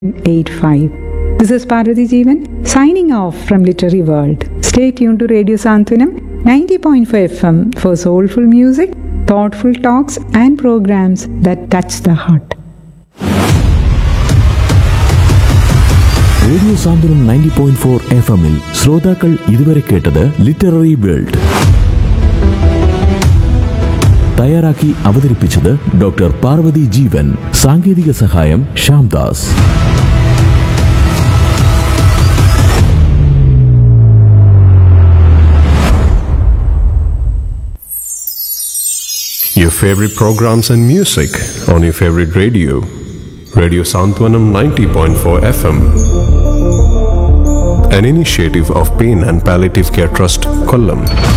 85. This is Parvati Jeevan signing off from Literary World. Stay tuned to Radio Santwanam 90.5 FM for soulful music, thoughtful talks, and programs that touch the heart. Radio സാന്ത്വനം 90.4 FM-ൽ ശ്രോതാക്കൾ ഇതുവരെ കേട്ടത് literary world. തയ്യാറാക്കി അവതരിപ്പിച്ചത് doctor Parvathi ജീവൻ. സാങ്കേതിക സഹായം Shyamdas. Your favorite programs and music on your favorite radio. Radio Santwanam 90.4 FM. An initiative of Pain and Palliative Care Trust, Kollam.